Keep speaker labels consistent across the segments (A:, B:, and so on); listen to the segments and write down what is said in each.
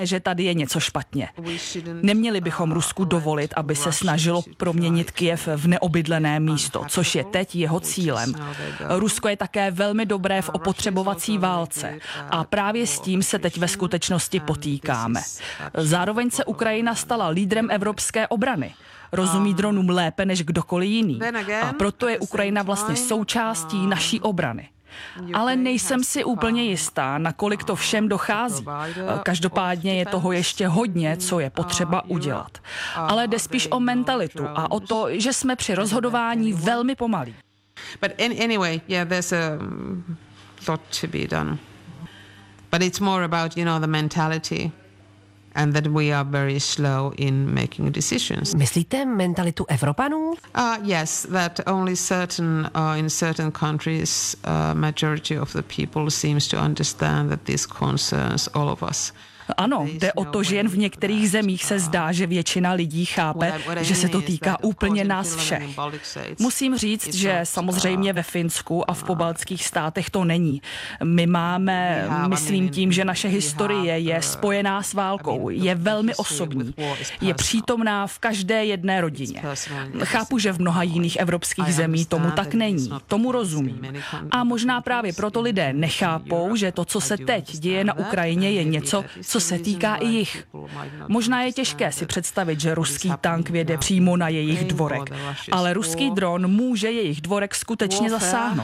A: že tady je něco špatně. Neměli bychom Rusku dovolit, aby se snažilo proměnit Kyjev v neobydlené místo, což je teď jeho cílem. Rusko je také velmi dobré v opotřebovací válce a právě s tím se teď ve skutečnosti potýkáme. Zároveň se Ukrajina stala lídrem evropské obrany. Rozumí dronům lépe než kdokoliv jiný. A proto je Ukrajina vlastně součástí naší obrany. Ale nejsem si úplně jistá, nakolik to všem dochází. Každopádně je toho ještě hodně, co je potřeba udělat. Ale jde spíš o mentalitu a o to, že jsme při rozhodování velmi pomalí.
B: But anyway, yeah, there's a lot to be done. But it's more about, the mentality. And that we are very slow in making decisions.
C: Myslíte mentalitu Evropanů?
B: Yes, that only in certain countries, majority of the people seems to understand that this concerns all of us.
A: Ano, jde o to, že jen v některých zemích se zdá, že většina lidí chápe, že se to týká úplně nás všech. Musím říct, že samozřejmě ve Finsku a v pobaltských státech to není. My máme, myslím tím, že naše historie je spojená s válkou, je velmi osobní, je přítomná v každé jedné rodině. Chápu, že v mnoha jiných evropských zemí tomu tak není, tomu rozumím. A možná právě proto lidé nechápou, že to, co se teď děje na Ukrajině, je něco, co se týká i jich. Možná je těžké si představit, že ruský tank vjede přímo na jejich dvorek, ale ruský dron může jejich dvorek skutečně zasáhnout.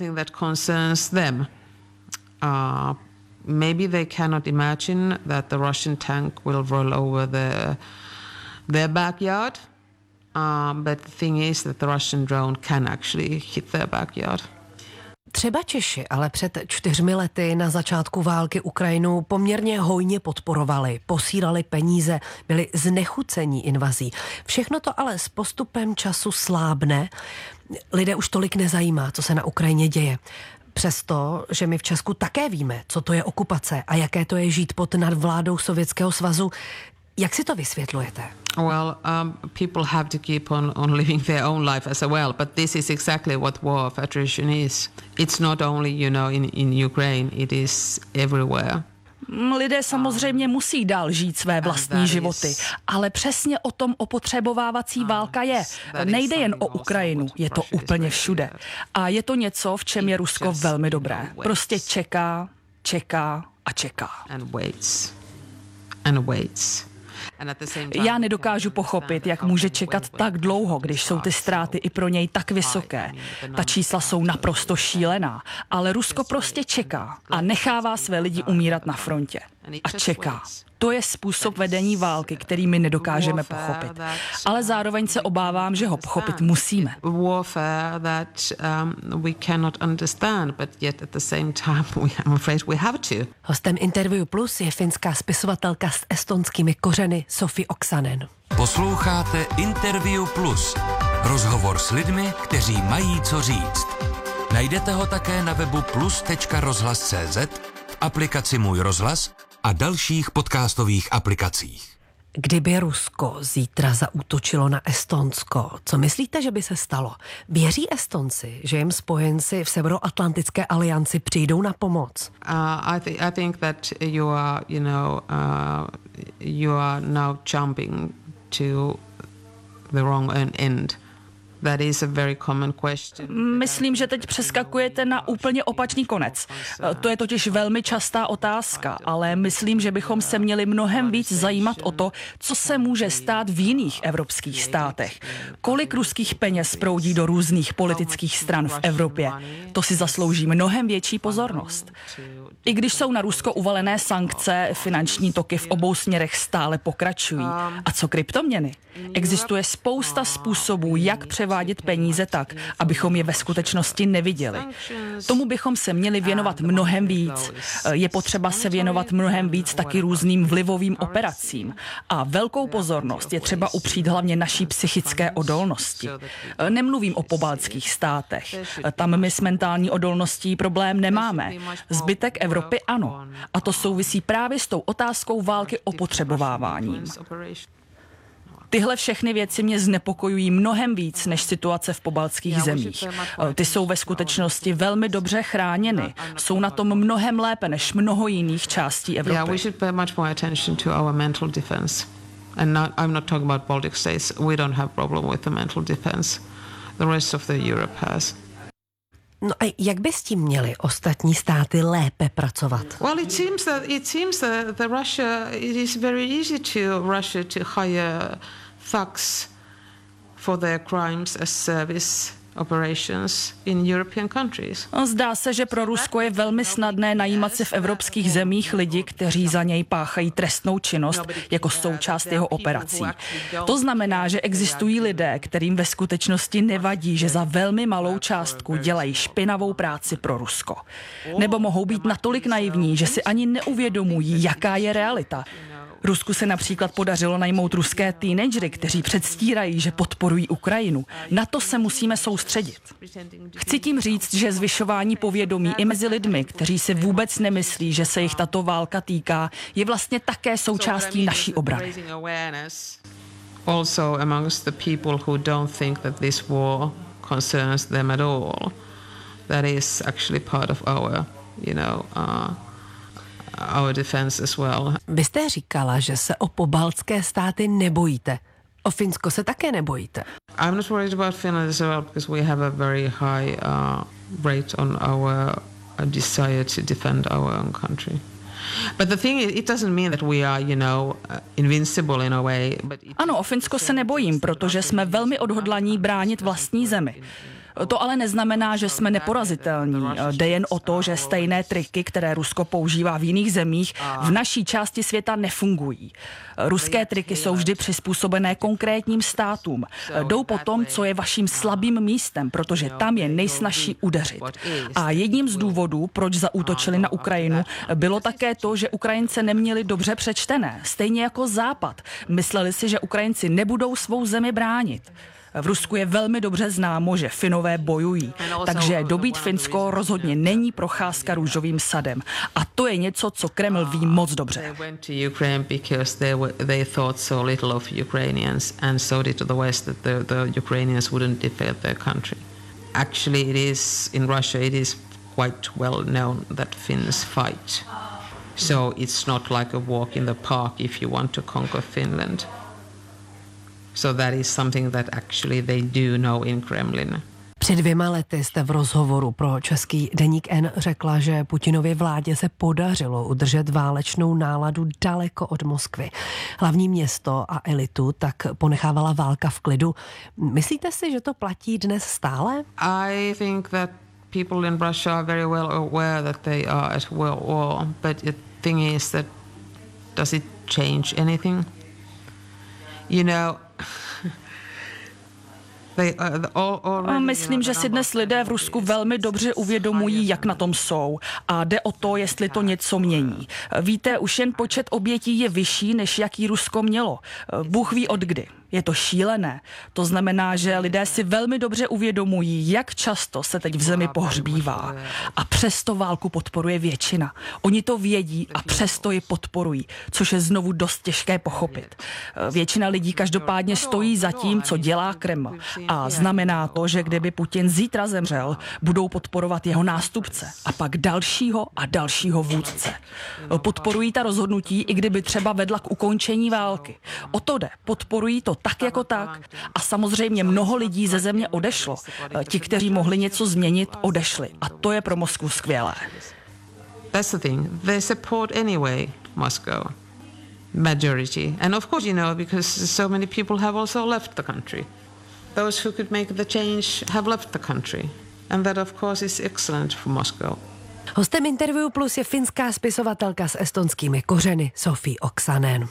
B: Maybe they cannot imagine that the Russian tank will roll over their backyard, but the thing is that the Russian drone can actually hit their backyard.
C: Třeba Češi ale před 4 lety na začátku války Ukrajinu poměrně hojně podporovali, posílali peníze, byli znechucení invazí. Všechno to ale s postupem času slábne. Lidé už tolik nezajímá, co se na Ukrajině děje. Přesto, že my v Česku také víme, co to je okupace a jaké to je žít pod nadvládou Sovětského svazu. Jak si to vysvětlujete?
B: Well, people have to keep on living their own life as well, but this is exactly what war of attrition is. It's not only, in Ukraine, it is everywhere.
A: Lidé samozřejmě musí dál žít své vlastní životy, ale přesně o tom opotřebovávací válka je. Nejde jen o Ukrajinu, je to úplně všude. A je to něco, v čem je Rusko velmi dobré. Prostě čeká a čeká.
B: And waits.
A: Já nedokážu pochopit, jak může čekat tak dlouho, když jsou ty ztráty i pro něj tak vysoké. Ta čísla jsou naprosto šílená, ale Rusko prostě čeká a nechává své lidi umírat na frontě. A čeká. To je způsob vedení války, který my nedokážeme pochopit. Ale zároveň se obávám, že ho pochopit musíme.
C: Hostem Interview Plus je finská spisovatelka s estonskými kořeny Sofi Oksanen.
D: Posloucháte Interview Plus. Rozhovor s lidmi, kteří mají co říct. Najdete ho také na webu plus.rozhlas.cz, aplikaci Můj rozhlas a dalších podcastových aplikacích.
C: Kdyby Rusko zítra zaútočilo na Estonsko, co myslíte, že by se stalo? Věří Estonci, že jim spojenci v Severoatlantické alianci přijdou na pomoc?
B: I think that you are now jumping to the wrong end. That is a very common question.
A: Myslím, že teď přeskakujete na úplně opačný konec. To je totiž velmi častá otázka, ale myslím, že bychom se měli mnohem víc zajímat o to, co se může stát v jiných evropských státech. Kolik ruských peněz proudí do různých politických stran v Evropě. To si zaslouží mnohem větší pozornost. I když jsou na Rusko uvalené sankce, finanční toky v obou směrech stále pokračují. A co kryptoměny? Existuje spousta způsobů, jak převádět peníze tak, abychom je ve skutečnosti neviděli. Tomu bychom se měli věnovat mnohem víc. Je potřeba se věnovat mnohem víc taky různým vlivovým operacím. A velkou pozornost je třeba upřít hlavně naší psychické odolnosti. Nemluvím o pobaltských státech. Tam my s mentální odolností problém nemáme. Zbytek Evropy ano. A to souvisí právě s tou otázkou války opotřebováváním. Tyhle všechny věci mě znepokojují mnohem víc než situace v pobaltských zemích. Ty jsou ve skutečnosti velmi dobře chráněny. Jsou na tom mnohem lépe než mnoho jiných částí Evropy.
B: Yeah, we should pay much more attention to our mental defense. And I'm not talking about Baltic states. We don't have problem with the mental defense. The rest of the Europe has.
C: No a jak by s tím měli ostatní státy lépe pracovat?
B: Well, it seems that Russia, it is very easy to Russia to hire thugs for their crimes as service operations in European countries.
A: Zdá se, že pro Rusko je velmi snadné najímat si v evropských zemích lidi, kteří za něj páchají trestnou činnost jako součást jeho operací. To znamená, že existují lidé, kterým ve skutečnosti nevadí, že za velmi malou částku dělají špinavou práci pro Rusko. Nebo mohou být natolik naivní, že si ani neuvědomují, jaká je realita. Rusku se například podařilo najmout ruské teenagery, kteří předstírají, že podporují Ukrajinu. Na to se musíme soustředit. Chci tím říct, že zvyšování povědomí i mezi lidmi, kteří si vůbec nemyslí, že se jich tato válka týká, je vlastně také součástí naší obrany.
B: Also amongst the people who don't think that this war concerns them at all. That is actually part of our, our defense as well.
C: Vy jste říkala, že se o pobaltské státy nebojíte. O Finsko se také nebojíte.
B: I'm not worried about Finland as well because we have a very high rate on our desire to defend our own country. But the thing is, it doesn't mean that we are, invincible in a way.
A: Ano, o Finsko se nebojím, protože jsme velmi odhodlaní bránit vlastní zemi. To ale neznamená, že jsme neporazitelní. Jde jen o to, že stejné triky, které Rusko používá v jiných zemích, v naší části světa nefungují. Ruské triky jsou vždy přizpůsobené konkrétním státům. Jdou po tom, co je vaším slabým místem, protože tam je nejsnažší udeřit. A jedním z důvodů, proč zaútočili na Ukrajinu, bylo také to, že Ukrajince neměli dobře přečtené, stejně jako Západ. Mysleli si, že Ukrajinci nebudou svou zemi bránit. V Rusku je velmi dobře známo, že Finové bojují, takže dobít Finsko rozhodně není procházka růžovým sadem. A to je něco, co Kreml ví moc dobře.
B: Actually, in Russia it is quite well known that Finns fight. So it's not like a walk in the park if you want to conquer Finland. So that is something that actually they do know in Kremlin.
C: Před 2 lety jste v rozhovoru pro český deník N řekla, že Putinově vládě se podařilo udržet válečnou náladu daleko od Moskvy. Hlavní město a elitu tak ponechávala válka v klidu. Myslíte si, že to platí dnes stále?
B: I think that people in Russia are very well aware that they are at war, but the thing is that does it change anything?
A: Myslím, že si dnes lidé v Rusku velmi dobře uvědomují, jak na tom jsou. A jde o to, jestli to něco mění. Víte, už jen počet obětí je vyšší, než jaký Rusko mělo. Bůh ví od kdy. Je to šílené. To znamená, že lidé si velmi dobře uvědomují, jak často se teď v zemi pohřbívá. A přesto válku podporuje většina. Oni to vědí a přesto ji podporují, což je znovu dost těžké pochopit. Většina lidí každopádně stojí za tím, co dělá Kreml. A znamená to, že kdyby Putin zítra zemřel, budou podporovat jeho nástupce a pak dalšího a dalšího vůdce. Podporují ta rozhodnutí, i kdyby třeba vedla k ukončení války. O to jde. Podporují to tak jako tak. A samozřejmě mnoho lidí ze země odešlo. Ti, kteří mohli něco změnit, odešli. A to je pro Moskvu skvělé.
B: That's the thing. They support anyway Moscow. Majority. And of course, because so many people have also left the country. Those who could make the change have left the country. And that of course is excellent for Moscow.
C: Hostem Interview Plus je finská spisovatelka s estonskými kořeny Sofi Oksanen.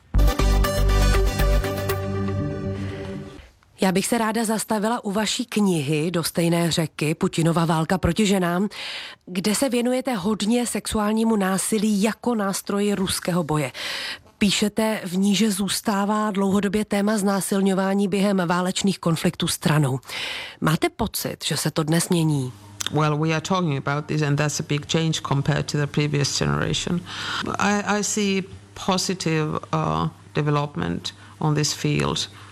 C: Já bych se ráda zastavila u vaší knihy Do stejné řeky, Putinova válka proti ženám, kde se věnujete hodně sexuálnímu násilí jako nástroji ruského boje. Píšete v ní, že zůstává dlouhodobě téma znásilňování během válečných konfliktů stranou. Máte pocit, že se to dnes mění?
B: Well, we are talking about this and that's a big change compared to the previous generation. I see positive development on this field.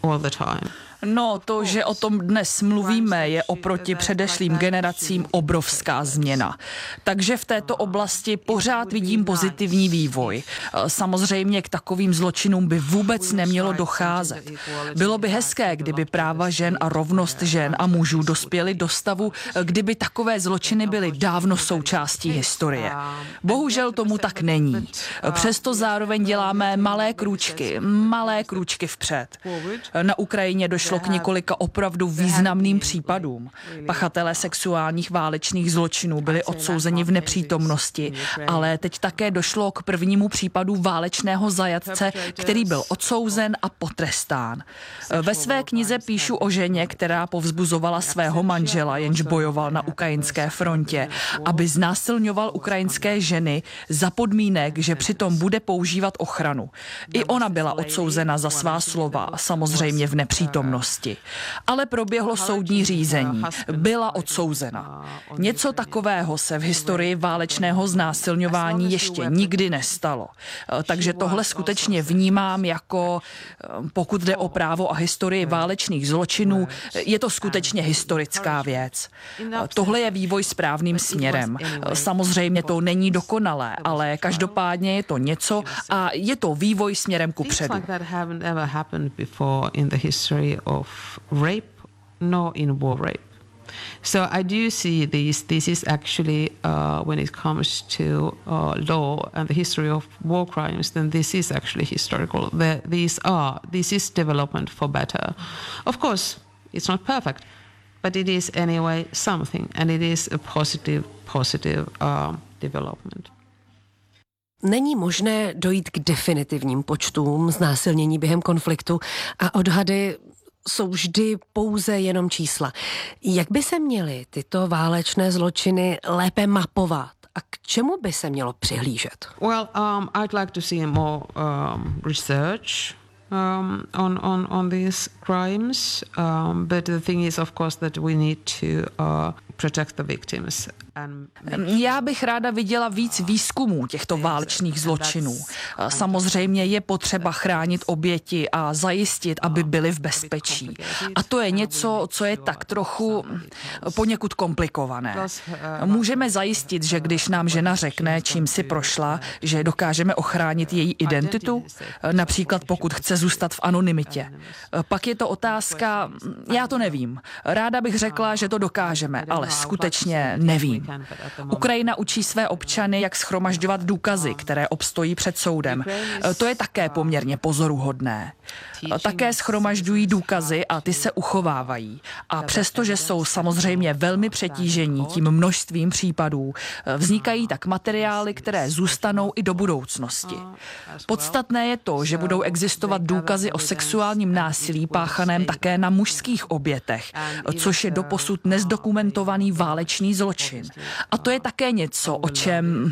B: all the time.
A: No, to, že o tom dnes mluvíme, je oproti předešlým generacím obrovská změna. Takže v této oblasti pořád vidím pozitivní vývoj. Samozřejmě k takovým zločinům by vůbec nemělo docházet. Bylo by hezké, kdyby práva žen a rovnost žen a mužů dospěly do stavu, kdyby takové zločiny byly dávno součástí historie. Bohužel tomu tak není. Přesto zároveň děláme malé krůčky vpřed. Na Ukrajině došlo k několika opravdu významným případům. Pachatelé sexuálních válečných zločinů byli odsouzeni v nepřítomnosti, ale teď také došlo k prvnímu případu válečného zajatce, který byl odsouzen a potrestán. Ve své knize píšu o ženě, která povzbuzovala svého manžela, jenž bojoval na ukrajinské frontě, aby znásilňoval ukrajinské ženy za podmínek, že přitom bude používat ochranu. I ona byla odsouzena za svá slova, samozřejmě v nepřítomnosti. Ale proběhlo soudní řízení. Byla odsouzena. Něco takového se v historii válečného znásilňování ještě nikdy nestalo. Takže tohle skutečně vnímám jako, pokud jde o právo a historii válečných zločinů, je to skutečně historická věc. Tohle je vývoj správným směrem. Samozřejmě to není dokonalé, ale každopádně je to něco a je to vývoj směrem kupředu.
B: Of rape, nor in war rape. So I do see this is actually when it comes to law and the history of war crimes, then this is actually historical. This is development for better. Of course, it's not perfect, but it is anyway something, and it is a positive development.
C: Není možné dojít k definitivním počtům znásilnění během konfliktu a odhady jsou vždy pouze jenom čísla. Jak by se měly tyto válečné zločiny lépe mapovat a k čemu by se mělo přihlížet?
B: Well, I'd like to see more research on these crimes, but the thing is, of course, that we need to protect the victims.
A: Já bych ráda viděla víc výzkumů těchto válečných zločinů. Samozřejmě je potřeba chránit oběti a zajistit, aby byly v bezpečí. A to je něco, co je tak trochu poněkud komplikované. Můžeme zajistit, že když nám žena řekne, čím si prošla, že dokážeme ochránit její identitu, například pokud chce zůstat v anonymitě. Pak je to otázka, já to nevím. Ráda bych řekla, že to dokážeme, ale skutečně nevím. Ukrajina učí své občany, jak shromažďovat důkazy, které obstojí před soudem. To je také poměrně pozoruhodné. Také shromažďují důkazy a ty se uchovávají. A přestože jsou samozřejmě velmi přetížení tím množstvím případů, vznikají tak materiály, které zůstanou i do budoucnosti. Podstatné je to, že budou existovat důkazy o sexuálním násilí páchaném také na mužských obětech, což je doposud nezdokumentovaný válečný zločin. A to je také něco, o čem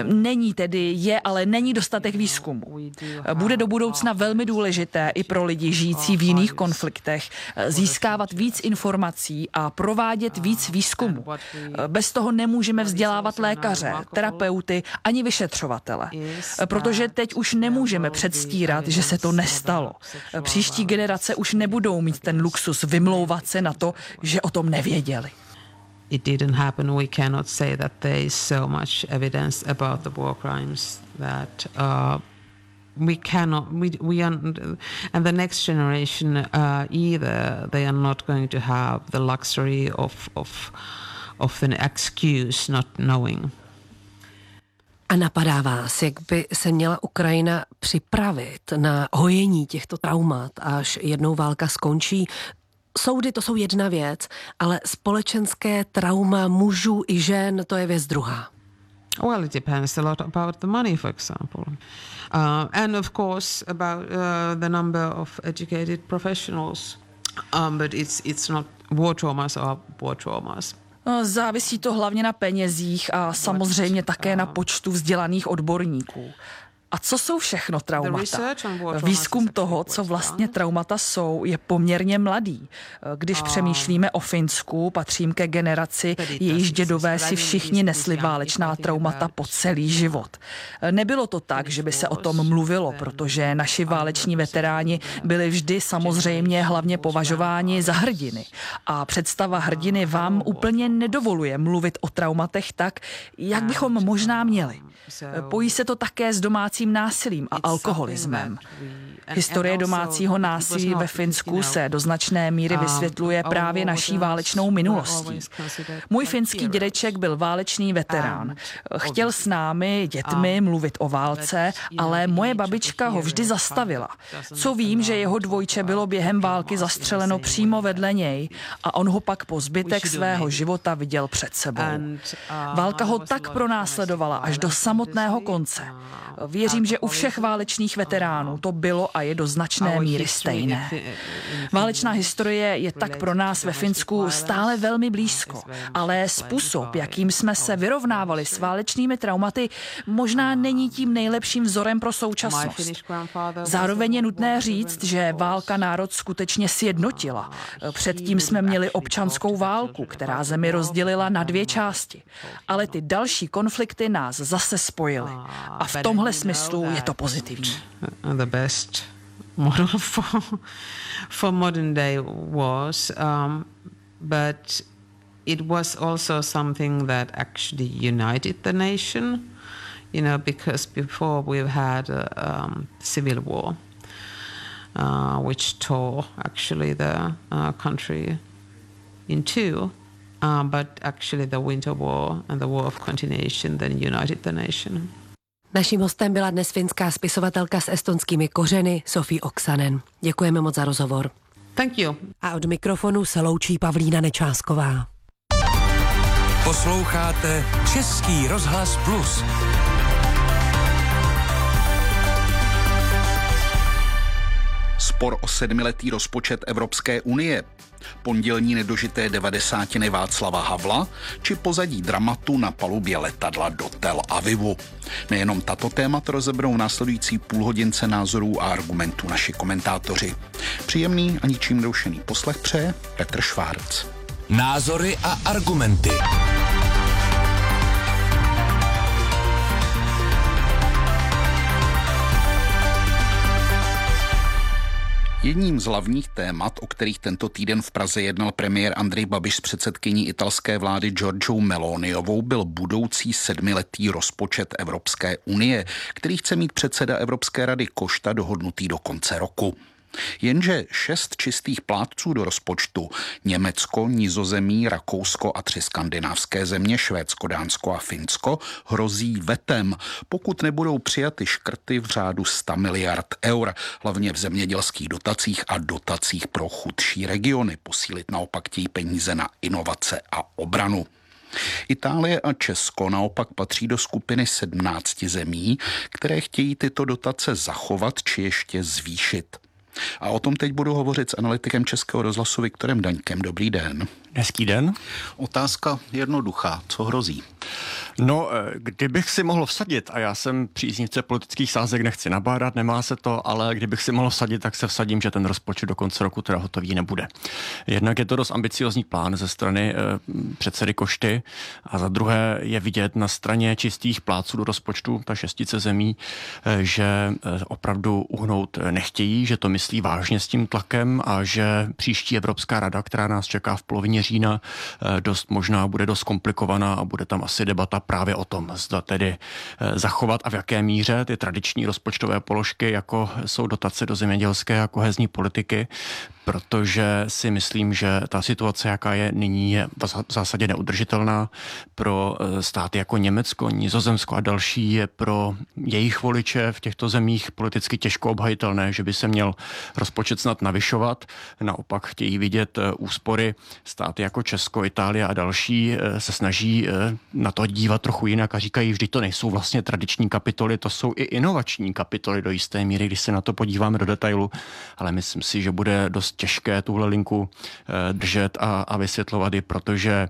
A: ale není dostatek výzkumu. Bude do budoucna velmi důležité i pro lidi žijící v jiných konfliktech získávat víc informací a provádět víc výzkumu. Bez toho nemůžeme vzdělávat lékaře, terapeuty ani vyšetřovatele. Protože teď už nemůžeme předstírat, že se to nestalo. Příští generace už nebudou mít ten luxus vymlouvat se na to, že o tom nevěděli.
B: It didn't happen. We cannot say that there is so much evidence about the war crimes that we cannot. And the next generation either they are not going to have the luxury of an excuse not knowing.
C: A napadá vás, jak by se měla Ukrajina připravit na hojení těchto traumat, až jednou válka skončí? Soudy to jsou jedna věc, ale společenské trauma mužů i žen, to je věc druhá.
B: Well, it depends a lot about the money, for example. And of course about the number of educated professionals. But it's not war traumas or war traumas.
A: Závisí to hlavně na penězích a samozřejmě také na počtu vzdělaných odborníků. A co jsou všechno traumata? Výzkum toho, co vlastně traumata jsou, je poměrně mladý. Když přemýšlíme o Finsku, patřím ke generaci, jejíž dědové si všichni nesli válečná traumata po celý život. Nebylo to tak, že by se o tom mluvilo, protože naši váleční veteráni byli vždy samozřejmě hlavně považováni za hrdiny. A představa hrdiny vám úplně nedovoluje mluvit o traumatech tak, jak bychom možná měli. Pojí se to také s domácím násilím a alkoholismem. Historie domácího násilí ve Finsku se do značné míry vysvětluje právě naší válečnou minulostí. Můj finský dědeček byl válečný veterán. Chtěl s námi, dětmi, mluvit o válce, ale moje babička ho vždy zastavila. Co vím, že jeho dvojče bylo během války zastřeleno přímo vedle něj a on ho pak po zbytek svého života viděl před sebou. Válka ho tak pronásledovala až do samotného konce. Věřím, že u všech válečných veteránů to bylo a je do značné míry stejné. Válečná historie je tak pro nás ve Finsku stále velmi blízko, ale způsob, jakým jsme se vyrovnávali s válečnými traumaty, možná není tím nejlepším vzorem pro současnost. Zároveň je nutné říct, že válka národ skutečně sjednotila. Předtím jsme měli občanskou válku, která zemi rozdělila na dvě části. Ale ty další konflikty nás zase spojily. A v tomhle smyslu je to pozitivní.
B: The best model for modern day wars, but it was also something that actually united the nation, because before we've had a civil war, which tore actually the country in two. But actually the Winter War and the War of Continuation then united the nation.
C: Naším hostem byla dnes finská spisovatelka s estonskými kořeny Sofi Oksanen. Děkujeme moc za rozhovor.
B: Thank you.
C: A od mikrofonu se loučí Pavlína Nečásková.
D: Posloucháte Český rozhlas Plus.
E: Spor o 7letý rozpočet Evropské unie, pondělní nedožité 90. Václava Havla či pozadí dramatu na palubě letadla do Tel Avivu. Nejenom tato témata rozeberou v následující půlhodince názorů a argumentů naši komentátoři. Příjemný a ničím doušený poslech přeje Petr Švárc.
D: Názory a argumenty.
E: Jedním z hlavních témat, o kterých tento týden v Praze jednal premiér Andrej Babiš s předsedkyní italské vlády Giorgiou Meloniovou, byl budoucí 7letý rozpočet Evropské unie, který chce mít předseda Evropské rady Costa dohodnutý do konce roku. Jenže 6 čistých plátců do rozpočtu, Německo, Nizozemí, Rakousko a 3 skandinávské země, Švédsko, Dánsko a Finsko, hrozí vetem, pokud nebudou přijaty škrty v řádu 100 miliard eur, hlavně v zemědělských dotacích a dotacích pro chudší regiony. Posílit naopak chtějí peníze na inovace a obranu. Itálie a Česko naopak patří do skupiny 17 zemí, které chtějí tyto dotace zachovat či ještě zvýšit. A o tom teď budu hovořit s analytikem Českého rozhlasu Viktorem Daňkem. Dobrý den.
F: Hezký den.
E: Otázka jednoduchá. Co hrozí?
F: No, kdybych si mohl vsadit, a já jsem příznivce politických sázek, nechci nabádat, nemá se to, ale kdybych si mohl vsadit, tak se vsadím, že ten rozpočet do konce roku teda hotový nebude. Jednak je to dost ambiciozní plán ze strany předsedy Košty a za druhé je vidět na straně čistých plátců do rozpočtu, ta 6 zemí, že opravdu uhnout nechtějí, že to myslí vážně s tím tlakem a že příští Evropská rada, která nás čeká v polovině října, dost možná bude dost komplikovaná a bude tam asi debata právě o tom, zda tedy zachovat a v jaké míře ty tradiční rozpočtové položky, jako jsou dotace do zemědělské a kohezní politiky, protože si myslím, že ta situace, jaká je nyní, je v zásadě neudržitelná pro státy jako Německo, Nizozemsko a další, je pro jejich voliče v těchto zemích politicky těžko obhajitelné, že by se měl rozpočet snad navyšovat. Naopak chtějí vidět úspory. Státy jako Česko, Itálie a další se snaží na to dívat trochu jinak a říkají, vždyť to nejsou vlastně tradiční kapitoly, to jsou i inovační kapitoly do jisté míry, když se na to podíváme do detailu, ale myslím si, že bude dost těžké tuhle linku držet a vysvětlovat ji, protože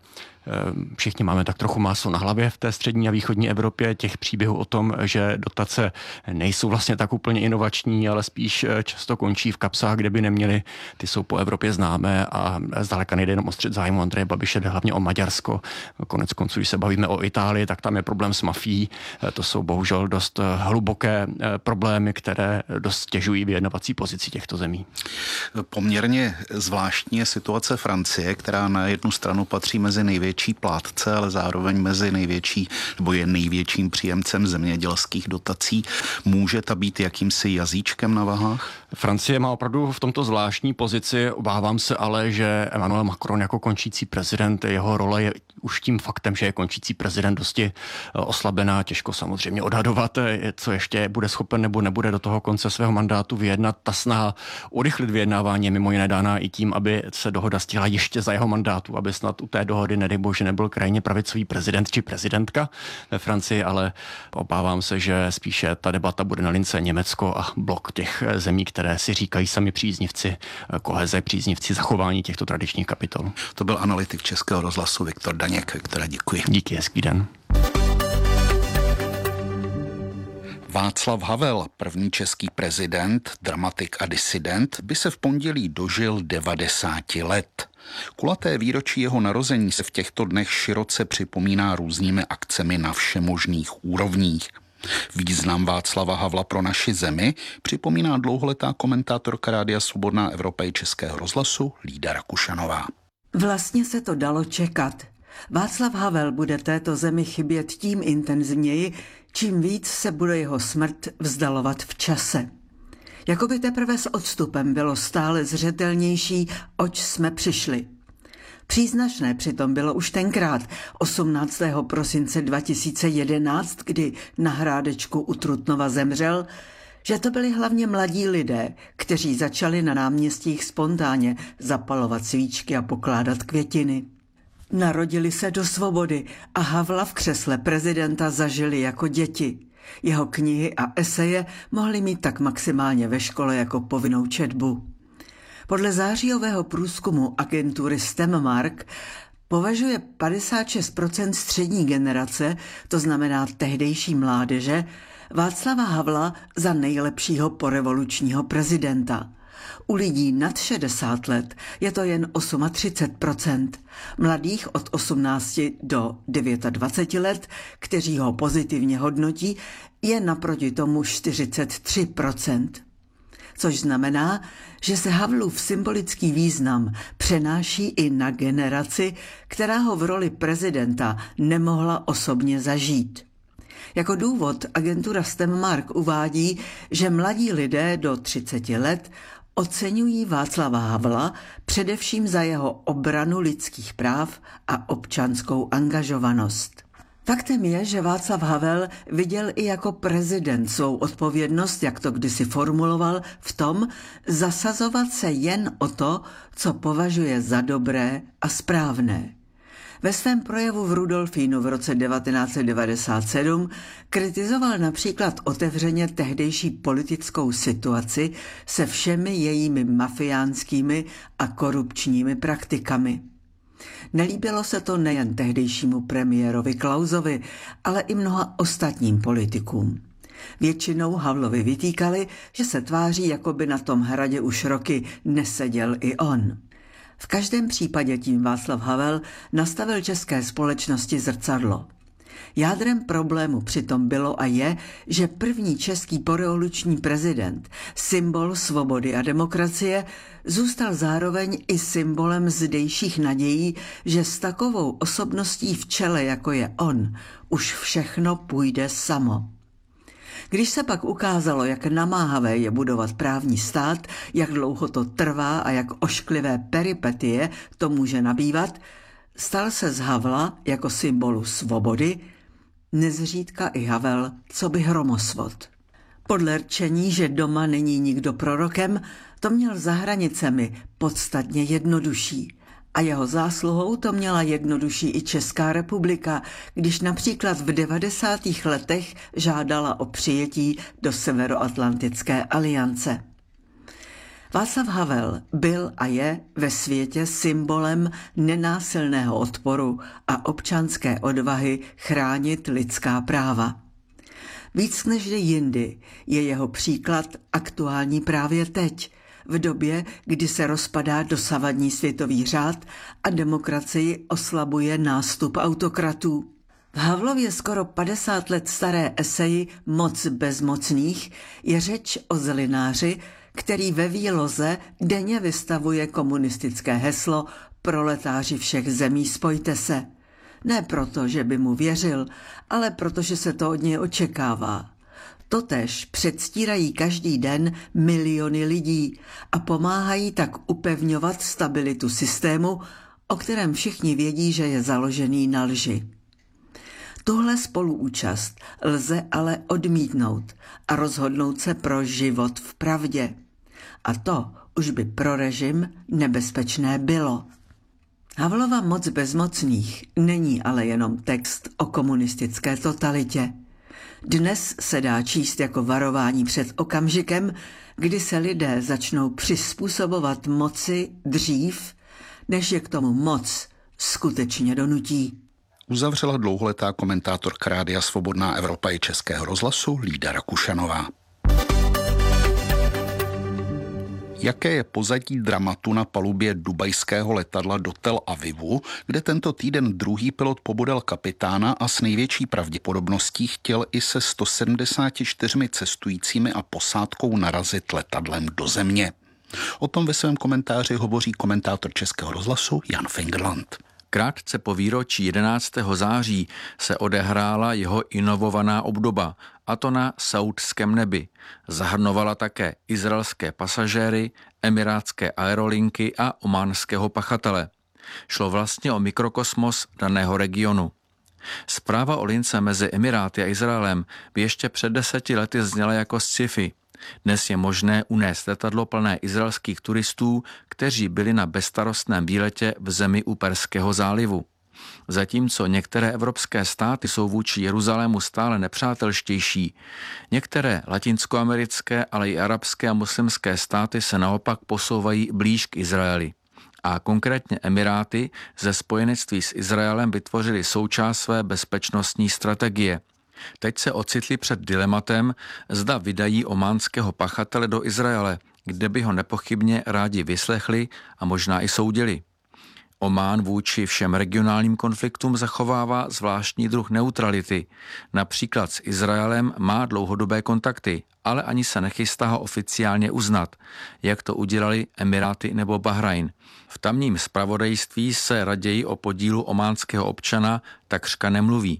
F: Všichni máme tak trochu máslo na hlavě v té střední a východní Evropě. Těch příběhů o tom, že dotace nejsou vlastně tak úplně inovační, ale spíš často končí v kapsách, kde by neměly, ty jsou po Evropě známé a zdaleka nejde jenom o střet zájmu Andreje Babiše, jde hlavně o Maďarsko. Konec konců, když se bavíme o Itálii, tak tam je problém s mafií. To jsou bohužel dost hluboké problémy, které dost stěžují vyjednavací pozici těchto zemí.
E: Poměrně zvláštní je situace Francie, která na jednu stranu patří mezi největší plátce, ale zároveň mezi největší, nebo je největším příjemcem zemědělských dotací. Může ta být jakýmsi jazyčkem na vahách?
F: Francie má opravdu v tomto zvláštní pozici. Obávám se ale, že Emmanuel Macron jako končící prezident, jeho role je už tím faktem, že je končící prezident dosti oslabená. Těžko samozřejmě odhadovat, co ještě bude schopen nebo nebude do toho konce svého mandátu vyjednat. Ta snaha urychlit vyjednávání je mimo jiné dána i tím, aby se dohoda stihla ještě za jeho mandátu, aby snad u té dohody, nedej bože, nebyl krajně pravicový prezident či prezidentka ve Francii, ale obávám se, že spíše ta debata bude na lince Německo a blok těch zemí, které si říkají sami příznivci koheze, příznivci zachování těchto tradičních kapitol.
E: To byl analytik Českého rozhlasu Viktor Daněk, Viktore, děkuji.
F: Díky, hezký den.
E: Václav Havel, první český prezident, dramatik a disident, by se v pondělí dožil 90 let. Kulaté výročí jeho narození se v těchto dnech široce připomíná různými akcemi na všemožných úrovních. Význam Václava Havla pro naši zemi připomíná dlouholetá komentátorka Rádia Svobodná Evropa i Českého rozhlasu Lída Rakušanová.
G: Vlastně se to dalo čekat. Václav Havel bude této zemi chybět tím intenzivněji, čím víc se bude jeho smrt vzdalovat v čase. Jakoby teprve s odstupem bylo stále zřetelnější, oč jsme přišli. Příznačné přitom bylo už tenkrát, 18. prosince 2011, kdy na Hrádečku u Trutnova zemřel, že to byli hlavně mladí lidé, kteří začali na náměstích spontánně zapalovat svíčky a pokládat květiny. Narodili se do svobody a Havla v křesle prezidenta zažili jako děti. Jeho knihy a eseje mohli mít tak maximálně ve škole jako povinnou četbu. Podle zářijového průzkumu agentury STEMmark považuje 56% střední generace, to znamená tehdejší mládeže, Václava Havla za nejlepšího porevolučního prezidenta. U lidí nad 60 let je to jen 38%. Mladých od 18 do 29 let, kteří ho pozitivně hodnotí, je naproti tomu 43%. Což znamená, že se Havlův symbolický význam přenáší i na generaci, která ho v roli prezidenta nemohla osobně zažít. Jako důvod agentura STEMmark uvádí, že mladí lidé do 30 let oceňují Václava Havla především za jeho obranu lidských práv a občanskou angažovanost. Faktem je, že Václav Havel viděl i jako prezident svou odpovědnost, jak to kdysi formuloval, v tom zasazovat se jen o to, co považuje za dobré a správné. Ve svém projevu v Rudolfínu v roce 1997 kritizoval například otevřeně tehdejší politickou situaci se všemi jejími mafiánskými a korupčními praktikami. Nelíbilo se to nejen tehdejšímu premiérovi Klausovi, ale i mnoha ostatním politikům. Většinou Havlovi vytýkali, že se tváří, jako by na tom hradě už roky neseděl i on. V každém případě tím Václav Havel nastavil české společnosti zrcadlo. Jádrem problému přitom bylo a je, že první český porevoluční prezident, symbol svobody a demokracie, zůstal zároveň i symbolem zdejších nadějí, že s takovou osobností v čele, jako je on, už všechno půjde samo. Když se pak ukázalo, jak namáhavé je budovat právní stát, jak dlouho to trvá a jak ošklivé peripetie to může nabývat, stal se z Havla jako symbolu svobody nezřídka i Havel coby hromosvod. Podle rčení, že doma není nikdo prorokem, to měl za hranicemi podstatně jednodušší. A jeho zásluhou to měla jednodušší i Česká republika, když například v 90. letech žádala o přijetí do Severoatlantické aliance. Václav Havel byl a je ve světě symbolem nenásilného odporu a občanské odvahy chránit lidská práva. Víc než jindy je jeho příklad aktuální právě teď, v době, kdy se rozpadá dosavadní světový řád a demokracii oslabuje nástup autokratů. V Havlově skoro 50 let staré eseji Moc bezmocných je řeč o zelináři, který ve výloze denně vystavuje komunistické heslo Proletáři všech zemí, spojte se. Ne proto, že by mu věřil, ale protože se to od něj očekává. Totéž předstírají každý den miliony lidí a pomáhají tak upevňovat stabilitu systému, o kterém všichni vědí, že je založený na lži. Tuhle spoluúčast lze ale odmítnout a rozhodnout se pro život v pravdě. A to už by pro režim nebezpečné bylo. Havlova Moc bezmocných není ale jenom text o komunistické totalitě. Dnes se dá číst jako varování před okamžikem, kdy se lidé začnou přizpůsobovat moci dřív, než je k tomu moc skutečně donutí.
E: Uzavřela dlouholetá komentátorka Rádia Svobodná Evropa i Českého rozhlasu Lída Rakušanová. Jaké je pozadí dramatu na palubě dubajského letadla do Tel Avivu, kde tento týden druhý pilot pobodal kapitána a s největší pravděpodobností chtěl i se 174 cestujícími a posádkou narazit letadlem do země? O tom ve svém komentáři hovoří komentátor Českého rozhlasu Jan Fingerland.
H: Krátce po výročí 11. září se odehrála jeho inovovaná obdoba, a to na saúdském nebi. Zahrnovala také izraelské pasažéry, emirátské aerolinky a ománského pachatele. Šlo vlastně o mikrokosmos daného regionu. Zpráva o lince mezi Emiráty a Izraelem by ještě před 10 lety zněla jako sci-fi. Dnes je možné unést letadlo plné izraelských turistů, kteří byli na bezstarostném výletě v zemi u Perského zálivu. Zatímco některé evropské státy jsou vůči Jeruzalému stále nepřátelštější, některé latinskoamerické, ale i arabské a muslimské státy se naopak posouvají blíž k Izraeli. A konkrétně Emiráty ze spojenectví s Izraelem vytvořili součást své bezpečnostní strategie. Teď se ocitli před dilematem, zda vydají ománského pachatele do Izraele, kde by ho nepochybně rádi vyslechli a možná i soudili. Omán vůči všem regionálním konfliktům zachovává zvláštní druh neutrality. Například s Izraelem má dlouhodobé kontakty, ale ani se nechystá ho oficiálně uznat, jak to udělali Emiráty nebo Bahrajn. V tamním zpravodajství se raději o podílu ománského občana takřka nemluví.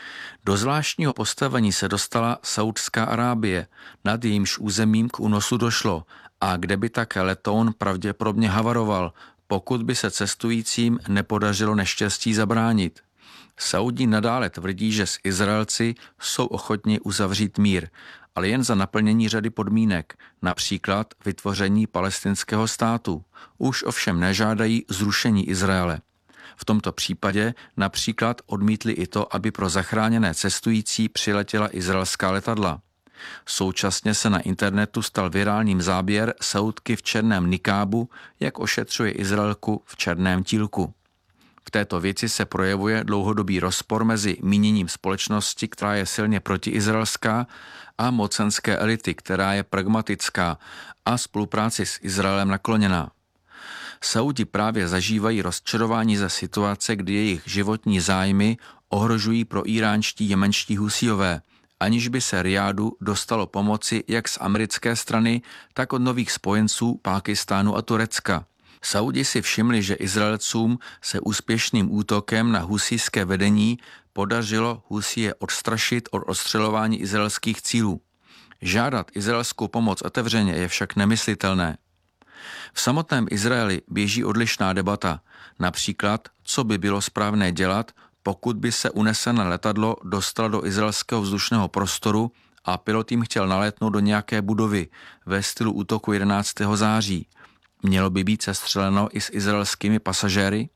H: Do zvláštního postavení se dostala Saúdská Arábie, nad jejímž územím k únosu došlo a kde by také letoun pravděpodobně havaroval, pokud by se cestujícím nepodařilo neštěstí zabránit. Saudi nadále tvrdí, že s Izraelci jsou ochotni uzavřít mír, ale jen za naplnění řady podmínek, například vytvoření palestinského státu. Už ovšem nežádají zrušení Izraele. V tomto případě například odmítli i to, aby pro zachráněné cestující přiletěla izraelská letadla. Současně se na internetu stal virálním záběr Saúdky v černém nikábu, jak ošetřuje Izraelku v černém tílku. V této věci se projevuje dlouhodobý rozpor mezi míněním společnosti, která je silně protiizraelská, a mocenské elity, která je pragmatická a spolupráci s Izraelem nakloněná. Saudi právě zažívají rozčarování ze situace, kdy jejich životní zájmy ohrožují pro iránští jemenští husíové, aniž by se Rijádu dostalo pomoci jak z americké strany, tak od nových spojenců Pákistánu a Turecka. Saudi si všimli, že Izraelcům se úspěšným útokem na husijské vedení podařilo Husije odstrašit od odstřelování izraelských cílů. Žádat izraelskou pomoc otevřeně je však nemyslitelné. V samotném Izraeli běží odlišná debata, například, co by bylo správné dělat, pokud by se unesené letadlo dostalo do izraelského vzdušného prostoru a pilot jim chtěl nalétnout do nějaké budovy ve stylu útoku 11. září. Mělo by být sestřeleno i s izraelskými pasažéry?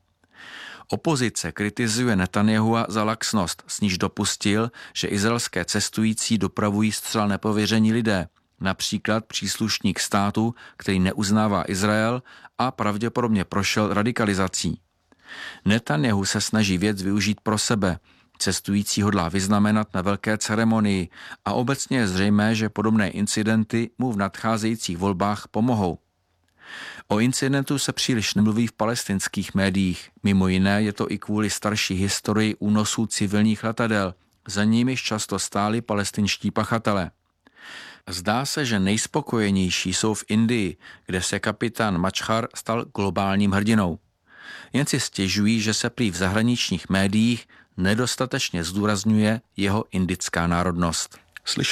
H: Opozice kritizuje Netanyahua za laxnost, s níž dopustil, že izraelské cestující dopravují zcela nepověření lidé, například příslušník státu, který neuznává Izrael a pravděpodobně prošel radikalizací. Netanjahu se snaží věc využít pro sebe. Cestující hodlá vyznamenat na velké ceremonii a obecně je zřejmé, že podobné incidenty mu v nadcházejících volbách pomohou. O incidentu se příliš nemluví v palestinských médiích. Mimo jiné je to i kvůli starší historii únosů civilních letadel. Za nimiž často stáli palestinští pachatelé. Zdá se, že nejspokojenější jsou v Indii, kde se kapitán Mačhar stal globálním hrdinou. Jen si stěžují, že se prý v zahraničních médiích nedostatečně zdůrazňuje jeho indická národnost.